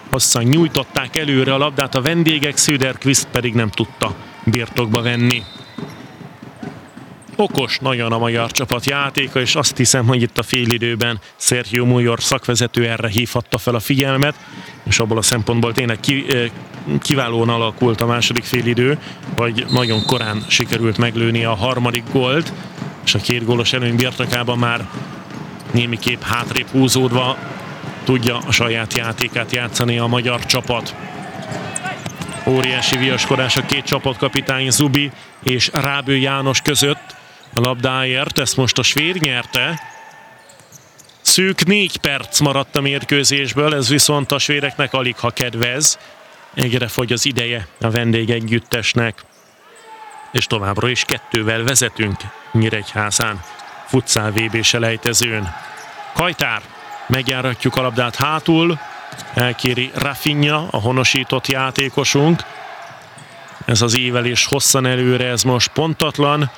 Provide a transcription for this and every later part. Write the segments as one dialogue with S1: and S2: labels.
S1: hosszan nyújtották előre a labdát a vendégek, Söderqvist pedig nem tudta birtokba venni. Okos nagyon a magyar csapat játéka, és azt hiszem, hogy itt a félidőben Sergio Mújor szakvezető erre hívhatta fel a figyelmet, és abból a szempontból tényleg kiválóan alakult a második félidő, vagy nagyon korán sikerült meglőni a harmadik gólt, és a 2 gólos előny birtokában már némiképp hátrébb húzódva tudja a saját játékát játszani a magyar csapat. Óriási viaskodás a 2 csapatkapitány Zubi és Rábő János között a labdáért, ezt most a svéd nyerte. Szűk 4 perc maradt a mérkőzésből, ez viszont a svédeknek aligha kedvez. Egyre fogy az ideje a vendégegyüttesnek, és továbbra is 2-vel vezetünk Nyíregyházán futsal VB selejtezőn. Kajtár, megjáratjuk a labdát hátul, elkéri Rafinha, a honosított játékosunk. Ez az ívelés hosszan előre, ez most pontatlan.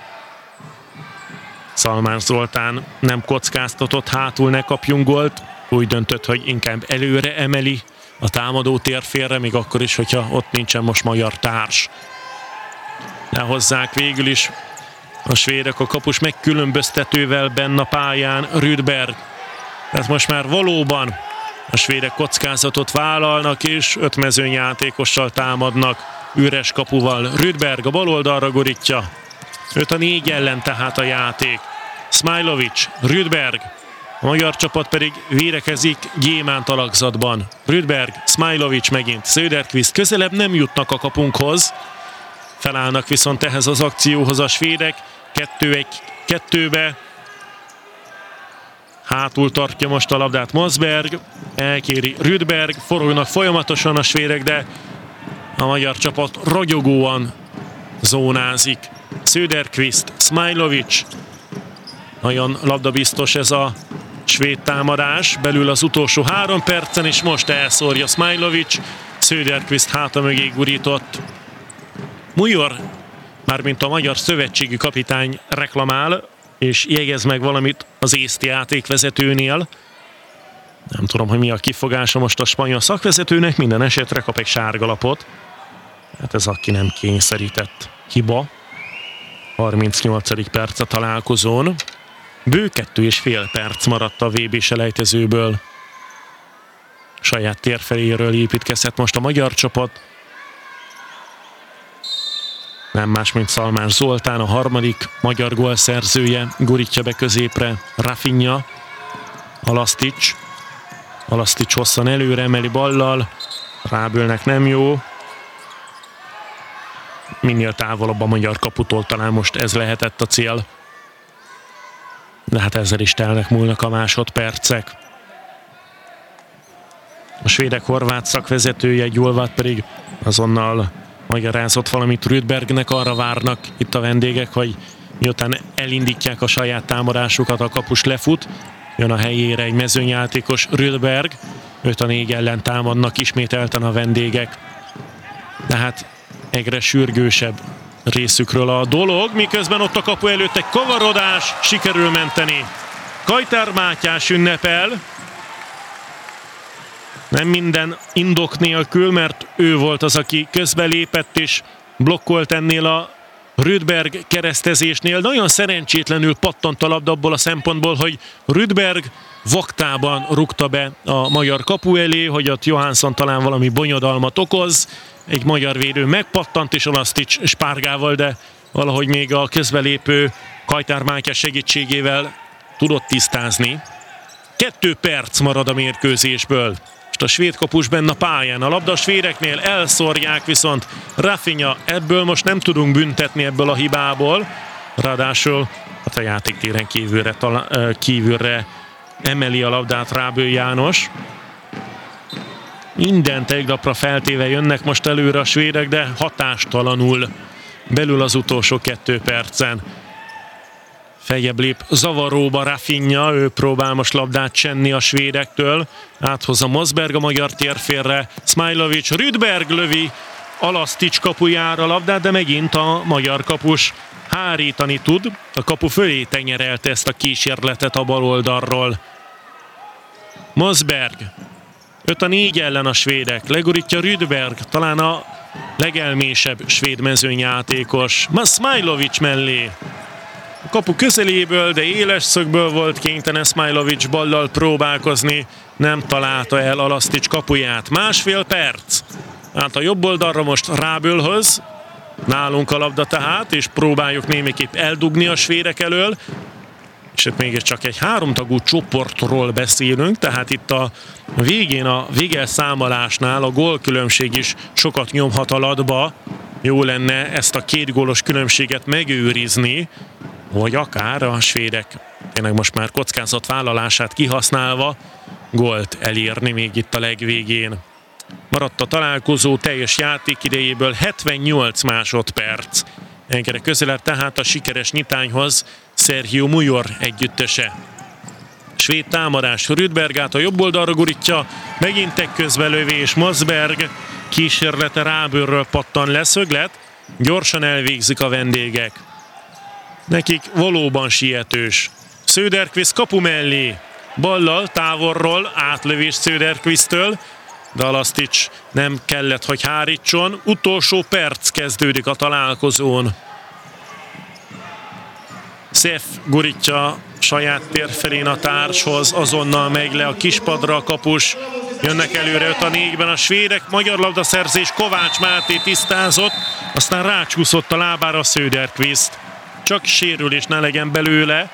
S1: Szalmán Zoltán nem kockáztatott, hátul ne kapjunk gólt. Úgy döntött, hogy inkább előre emeli a támadó térfélre, még akkor is, hogyha ott nincsen most magyar társ. Lehozzák végül is a svédek a kapus megkülönböztetővel benn a pályán, Rydberg. Tehát most már valóban a svédek kockázatot vállalnak, és 5 mezőnyjátékossal támadnak, üres kapuval. Rydberg a bal oldalra gurítja. 5-4 ellen tehát a játék. Smailovic, Rydberg. A magyar csapat pedig védekezik gyémánt alakzatban. Rydberg, Smailovic megint. Söderqvist, közelebb nem jutnak a kapunkhoz. Felállnak viszont ehhez az akcióhoz a svédek. 2-1-2-be. Hátul tartja most a labdát Mosberg. Elkéri Rydberg. Forognak folyamatosan a svédek, de a magyar csapat ragyogóan zónázik. Söderqvist, Smailovic. Nagyon labdabiztos ez a svéd támadás. Belül az utolsó 3 percen, és most elszórja Smailovic. Söderqvist háta mögé gurított. Mújor, mármint a magyar szövetségi kapitány reklamál, és jegyez meg valamit az észt játékvezetőnél. Nem tudom, hogy mi a kifogása most a spanyol szakvezetőnek, minden esetre kap egy sárgalapot. Hát ez aki nem kényszerített hiba. 38. perc a találkozón. Bő 2,5 perc maradt a VB selejtezőből. Saját térfeléről építkezhet most a magyar csapat. Nem más, mint Szalmán Zoltán, a harmadik magyar gólszerzője, gurítja be középre Rafinha. Alasztics hosszan előre emeli ballal, Rábőlnek nem jó. Minél távolabb a magyar kaputól, talán most ez lehetett a cél. De hát ezzel is telnek múlnak a másodpercek. A svédek horvát szakvezetője, Gyulvát pedig azonnal magyarázott valamit Rydbergnek, arra várnak itt a vendégek, hogy miután elindítják a saját támadásukat, a kapus lefut, jön a helyére egy mezőnyjátékos Rydberg, 5-4 ellen támadnak ismételten a vendégek. Tehát egyre sürgősebb részükről a dolog, miközben ott a kapu előtt egy kavarodás, sikerül menteni. Kajtár Mátyás ünnepel, nem minden indok nélkül, mert ő volt az, aki közbelépett és blokkolt ennél a Rydberg keresztezésnél. Nagyon szerencsétlenül pattant a labda abból a szempontból, hogy Rydberg vaktában rúgta be a magyar kapu elé, hogy ott Johansson talán valami bonyodalmat okoz. Egy magyar védő megpattant, és Alasztics spárgával, de valahogy még a közbelépő Kajtár Mátyás segítségével tudott tisztázni. 2 perc marad a mérkőzésből. Most a svéd kapus benne a pályán. A labda a svédeknél, elszórják viszont Rafinha. Ebből most nem tudunk büntetni, ebből a hibából. Ráadásul hát a játéktéren kívülre emeli a labdát Rábő János. Minden teglapra feltéve jönnek most előre a svédek, de hatástalanul belül az utolsó 2 percen. Feljebb lép zavaróba Rafinha, ő próbál most labdát csenni a svédektől. Áthozza Mosberg a magyar térfélre, Smailovic, Rydberg lövi Alasztics kapujára a labdát, de megint a magyar kapus hárítani tud. A kapu fölé tenyerelte ezt a kísérletet a bal oldalról. Mosberg 5-4 ellen a svédek. Legurítja Rydberg, talán a legelmésebb svéd mezőnyjátékos. Smailovic mellé. A kapu közeléből, de éles szögből volt kénytelen Smailovic ballal próbálkozni. Nem találta el Alasztics kapuját. 1,5 perc. Hát a jobb oldalra most Rábölhöz. Nálunk a labda tehát, és próbáljuk némiképp eldugni a svédek elől. És itt mégiscsak egy 3-tagú csoportról beszélünk, tehát itt a végén, a végelszámolásnál a gólkülönbség is sokat nyomhat a latba. Jó lenne ezt a 2 gólos különbséget megőrizni, vagy akár a svédek tényleg most már kockázatvállalását kihasználva gólt elérni még itt a legvégén. Maradt a találkozó teljes játékidejéből 78 másodperc. Ennyire közelebb tehát a sikeres nyitányhoz Sergio Mujor együttese. Svéd támadás, Rydberg át a jobb oldalra gurítja, megint egy közbelövés, Mosberg kísérlete Rábőrről pattan le, szöglet, gyorsan elvégzik a vendégek. Nekik valóban sietős. Söderqvist kapu mellé, ballal távolról átlövés Söderqvisttől, de Alasztics nem kellett, hogy hárítson. Utolsó perc kezdődik a találkozón. Szef gurítja saját térfelén a társhoz, azonnal megy le a kispadra a kapus. Jönnek előre 5-4-ben a svédek, magyar labdaszerzés, Kovács Máté tisztázott, aztán rácsúszott a lábára Söderqvist. Csak sérülés ne legyen belőle.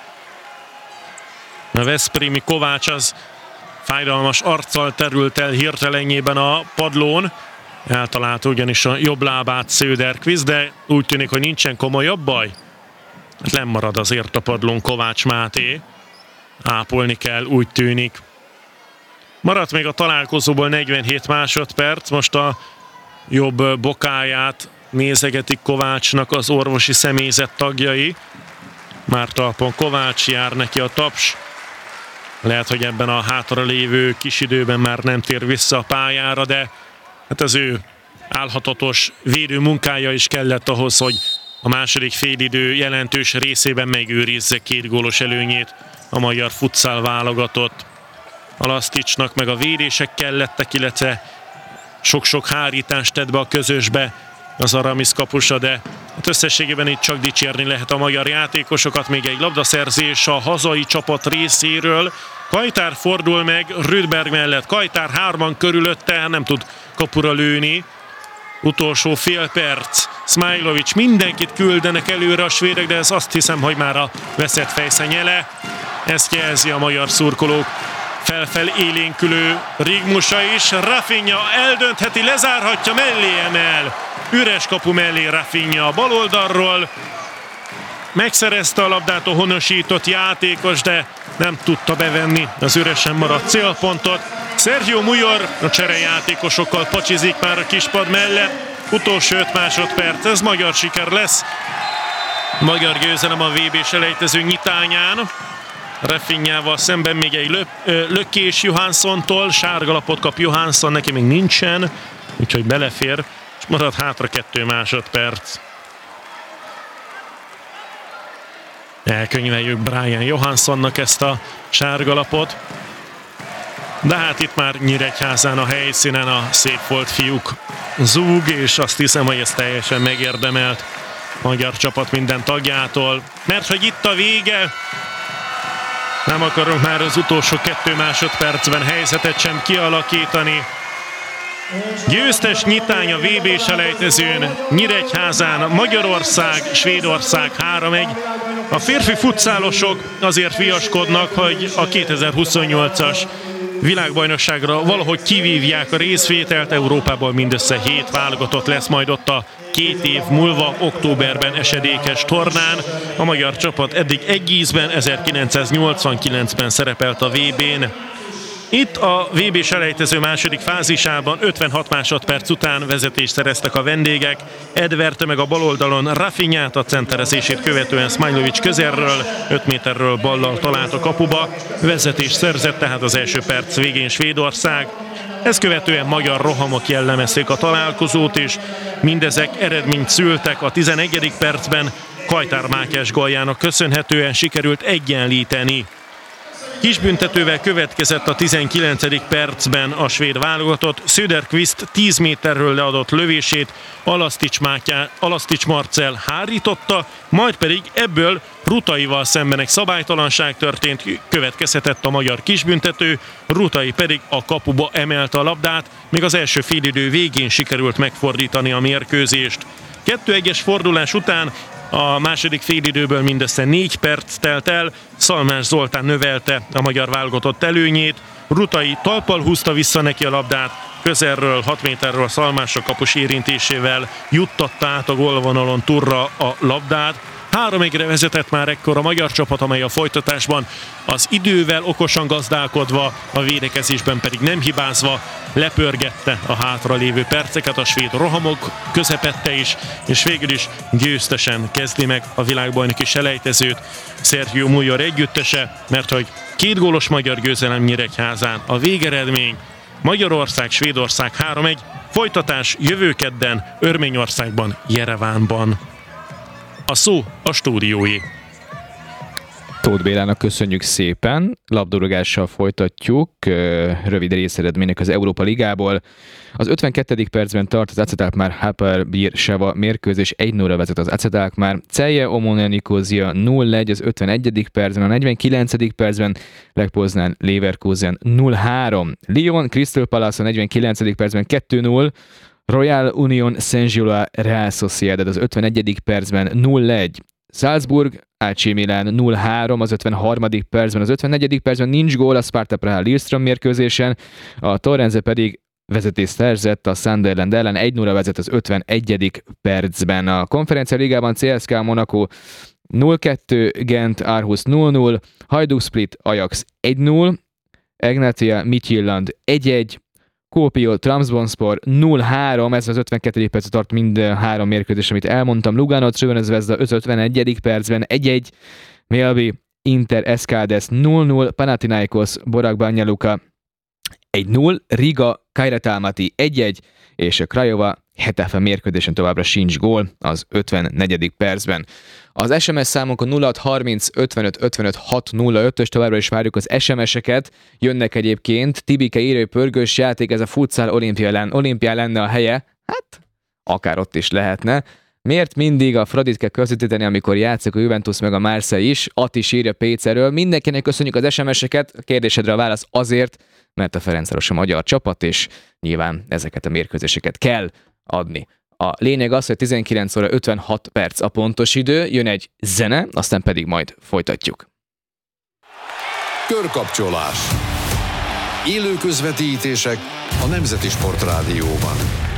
S1: A veszprémi Kovács az fájdalmas arccal terült el hirtelenjében a padlón. Eltalálta ugyanis a jobb lábát Söderqvist, de úgy tűnik, hogy nincsen komolyabb baj. Nem marad azért a padlón Kovács Máté. Ápolni kell, úgy tűnik. Maradt még a találkozóból 47 másodperc. Most a jobb bokáját nézegetik Kovácsnak az orvosi személyzet tagjai. Már talpon Kovács, jár neki a taps. Lehet, hogy ebben a hátra lévő kis időben már nem tér vissza a pályára, de hát az ő álhatatos védő munkája is kellett ahhoz, hogy a második félidő jelentős részében megőrizze 2 gólos előnyét a magyar futsal válogatott. Alaszticsnak meg a védések kellettek, illetve sok-sok hárítást tett be a közösbe az Aramis kapusa, de hát összességében itt csak dicsérni lehet a magyar játékosokat. Még egy labdaszerzés a hazai csapat részéről. Kajtár fordul meg Rydberg mellett. Kajtár 3-an körülötte, nem tud kapura lőni. Utolsó fél perc. Smailovic, mindenkit küldenek előre a svédek, de ez azt hiszem, hogy már a veszett fejszenyele. Ezt jelzi a magyar szurkolók felfel élénkülő rigmusa is. Rafinha eldöntheti, lezárhatja, mellé emel. Üres kapu mellé Rafinha a bal oldalról. Megszerezte a labdát a honosított játékos, de nem tudta bevenni az üresen maradt célpontot. Sergio Mujor a cserejátékosokkal pacsizik már a kispad mellett. Utolsó 5 másodperc, ez magyar siker lesz. Magyar győzelem a VB-selejtező nyitányán. Rafinhával szemben még egy lökés Johanssontól. Sárgalapot kap Johansson, neki még nincsen, úgyhogy belefér, és marad hátra 2 másodperc. Elkönyveljük Brian Johanssonnak ezt a sárgalapot. De hát itt már Nyíregyházán a helyszínen a szép volt fiúk zúg, és azt hiszem, hogy ez teljesen megérdemelt magyar csapat minden tagjától. Mert hogy itt a vége, nem akarunk már az utolsó 2 másodpercben helyzetet sem kialakítani. Győztes nyitány a VB-selejtezőn, Nyíregyházán, Magyarország, Svédország 3-1. A férfi futszálosok azért viaskodnak, hogy a 2028-as világbajnokságra valahogy kivívják a részvételt. Európából mindössze 7 válogatott lesz majd ott a 2 év múlva, októberben esedékes tornán. A magyar csapat eddig egy ízben, 1989-ben szerepelt a VB-n. Itt a VB-selejtező második fázisában 56 másodperc után vezetést szereztek a vendégek. Ed verte meg a bal oldalon Rafinhát, a centerezését követően Smailovic közelről, 5 méterről ballal talált a kapuba. Vezetést szerzett tehát az első perc végén Svédország. Ezt követően magyar rohamok jellemezték a találkozót, és mindezek eredményt szültek. A 11. percben Kajtár Mátyás góljának köszönhetően sikerült egyenlíteni Kisbüntetővel következett a 19. percben a svéd válogatott. Söderqvist 10 méterről leadott lövését Alasztics Marcell hárította, majd pedig ebből Rutaival szemben egy szabálytalanság történt, következhetett a magyar kisbüntető, Rutai pedig a kapuba emelte a labdát, még az első félidő végén sikerült megfordítani a mérkőzést. 2-1-es fordulás után a második félidőből mindössze 4 perc telt el, Szalmás Zoltán növelte a magyar válogatott előnyét, Rutai talppal húzta vissza neki a labdát, közelről, 6 méterről Szalmás a kapus érintésével juttatta át a gólvonalon Turra a labdát. 3-1-re vezetett már ekkor a magyar csapat, amely a folytatásban az idővel okosan gazdálkodva, a védekezésben pedig nem hibázva lepörgette a hátralévő perceket, a svéd rohamok közepette is, és végül is győztesen kezdi meg a világbajnoki selejtezőt Sergio Mújor együttese, mert hogy 2 gólos magyar győzelem Nyíregyházán a végeredmény, Magyarország-Svédország 3-1, folytatás jövő kedden Örményországban, Jerevánban. A szó a stúdióé.
S2: Tóth Bélának köszönjük szépen. Labdarúgással folytatjuk. Rövid részeredmények az Európa Ligából. Az 52. percben tart az AC Alkmaar Hapoel-Beersheva mérkőzés, 1-0-ra vezet az AC Alkmaar. Celje Omonia Nicosia 0-1 az 51. percben, a 49. percben Lech Poznan Leverkusen 0-3. Lyon Crystal Palace a 49. percben 2-0. Royal Union Saint-Gilloise Real Sociedad az 51. percben 0-1. Salzburg AC Milan 0-3 az 53. percben, az 54. percben nincs gól a Sparta Praha Lillestrøm mérkőzésen, a Torrense pedig vezetést szerzett a Sunderland ellen, 1-0-ra vezet az 51. percben. A Konferencia Ligában CSKA Monaco 0-2, Gent Aarhus 0-0, Hajduk Split Ajax 1-0, Egnatia Midtjylland 1-1, Kuopio Trabzonspor 0-3, ez az 52. percet tart mind 3 mérkőzés, amit elmondtam. Lugano Crvena Zvezda 51. percben 1-1, Mjällby Inter Eskades 0-0, Panathinaikos Borak Banja Luka 1-0, Riga Kairat Almaty 1-1, és a Craiova Hetafe mérkőzésen továbbra sincs gól az 54. percben. Az SMS számunk a 0630 55 55 605-ös, továbbra is várjuk az SMS-eket. Jönnek egyébként. Tibike írő, pörgős játék, ez a futsal olimpián lenne a helye. Hát, akár ott is lehetne. Miért mindig a Fradit kell közvetíteni, amikor játszik a Juventus meg a Marseille is? Attis írja Pécerről. Mindenkinek köszönjük az SMS-eket. A kérdésedre a válasz azért, mert a Ferencváros a magyar csapat, és nyilván ezeket a mérkőzéseket kell adni. A lényeg az, hogy 19 óra 56 perc a pontos idő, jön egy zene, aztán pedig majd folytatjuk.
S3: Körkapcsolás. Élő közvetítések a Nemzeti Sportrádióban.